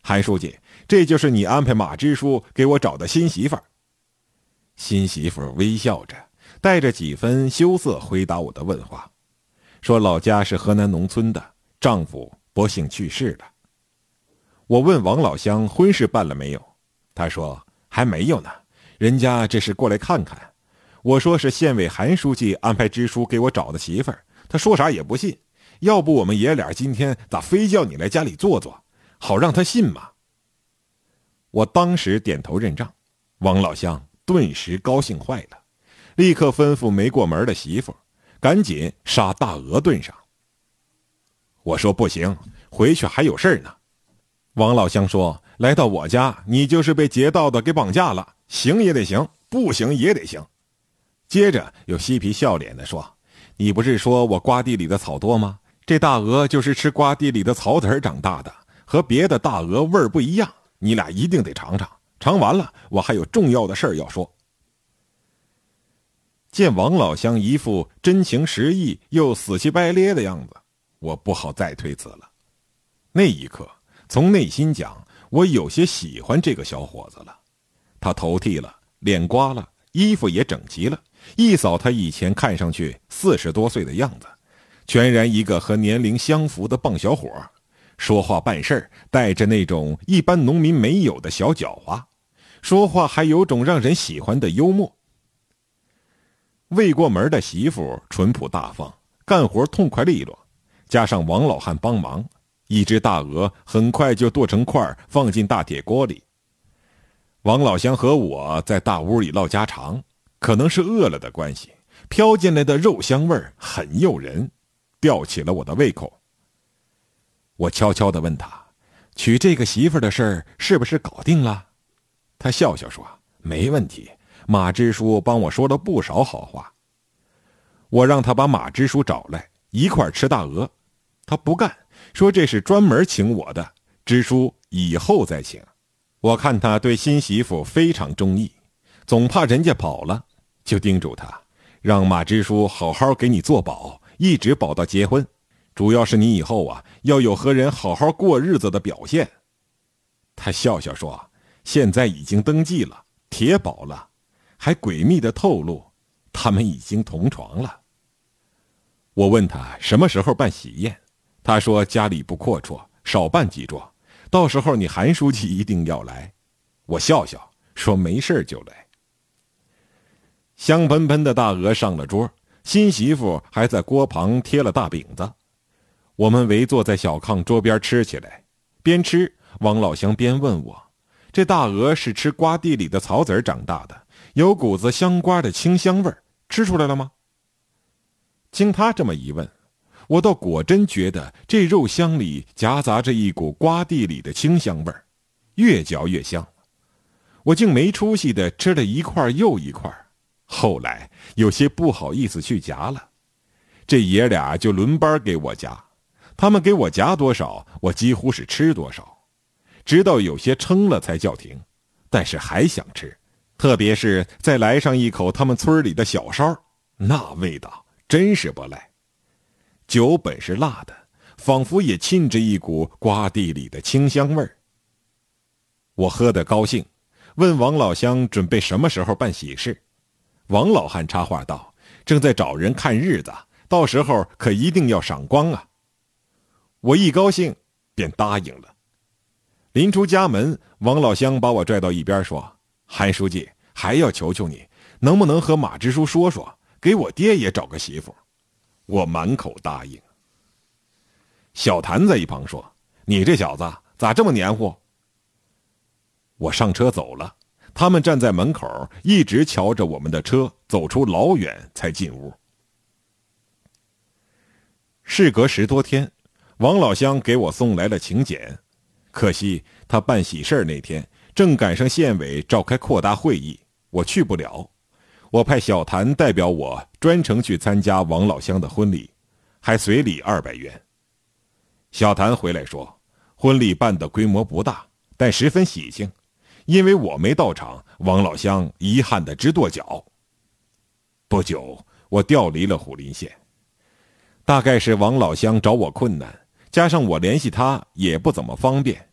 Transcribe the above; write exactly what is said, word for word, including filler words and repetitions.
韩书记，这就是你安排马支书给我找的新媳妇儿。新媳妇微笑着，带着几分羞涩回答我的问话，说老家是河南农村的，丈夫不幸去世了。我问王老乡婚事办了没有，他说还没有呢，人家这是过来看看。我说是县委韩书记安排支书给我找的媳妇儿，他说啥也不信，要不我们爷俩今天咋非叫你来家里坐坐，好让他信嘛。我当时点头认账，王老乡顿时高兴坏了，立刻吩咐没过门的媳妇赶紧杀大鹅炖上。我说不行，回去还有事呢。王老乡说，来到我家你就是被劫道的给绑架了，行也得行，不行也得行。接着又嬉皮笑脸地说，你不是说我瓜地里的草多吗？这大鹅就是吃瓜地里的草籽长大的，和别的大鹅味儿不一样，你俩一定得尝尝，尝完了我还有重要的事儿要说。见王老乡一副真情实意又死气白咧的样子，我不好再推辞了。那一刻从内心讲，我有些喜欢这个小伙子了。他头剃了，脸刮了，衣服也整齐了，一扫他以前看上去四十多岁的样子，全然一个和年龄相符的棒小伙，说话办事带着那种一般农民没有的小狡猾，说话还有种让人喜欢的幽默。未过门的媳妇淳朴大方，干活痛快利落，加上王老汉帮忙，一只大鹅很快就剁成块放进大铁锅里。王老乡和我在大屋里唠家常，可能是饿了的关系，飘进来的肉香味很诱人，吊起了我的胃口。我悄悄地问他，娶这个媳妇的事儿是不是搞定了？他笑笑说，没问题，马支书帮我说了不少好话。我让他把马支书找来一块吃大鹅，他不干，说这是专门请我的，支书以后再请。我看他对新媳妇非常中意，总怕人家跑了，就叮嘱他，让马支书好好给你做保，一直保到结婚，主要是你以后啊要有和人好好过日子的表现。他笑笑说，现在已经登记了，铁保了，还诡秘地透露他们已经同床了。我问他什么时候办喜宴，他说家里不阔绰，少办几桌，到时候你韩书记一定要来。我笑笑说没事就来。香喷喷的大鹅上了桌，新媳妇还在锅旁贴了大饼子。我们围坐在小炕桌边吃起来，边吃王老乡边问我，这大鹅是吃瓜地里的草籽长大的，有股子香瓜的清香味，吃出来了吗？经他这么一问，我倒果真觉得这肉香里夹杂着一股瓜地里的清香味，越嚼越香。我竟没出息地吃了一块又一块，后来有些不好意思去夹了。这爷俩就轮班给我夹，他们给我夹多少，我几乎是吃多少，直到有些撑了才叫停，但是还想吃，特别是再来上一口他们村里的小烧，那味道真是不赖。酒本是辣的，仿佛也沁着一股瓜地里的清香味儿。我喝得高兴，问王老乡准备什么时候办喜事。王老汉插话道，正在找人看日子，到时候可一定要赏光啊。我一高兴便答应了。临出家门，王老乡把我拽到一边说，韩书记，还要求求你，能不能和马支书说说，给我爹也找个媳妇。我满口答应。小谭在一旁说，你这小子咋这么黏糊？我上车走了，他们站在门口，一直瞧着我们的车走出老远才进屋。事隔十多天，王老乡给我送来了请柬，可惜他办喜事那天正赶上县委召开扩大会议，我去不了。我派小谭代表我专程去参加王老乡的婚礼，还随礼二百元。小谭回来说，婚礼办的规模不大，但十分喜庆，因为我没到场，王老乡遗憾的直跺脚。不久，我调离了虎林县，大概是王老乡找我困难，加上我联系他也不怎么方便，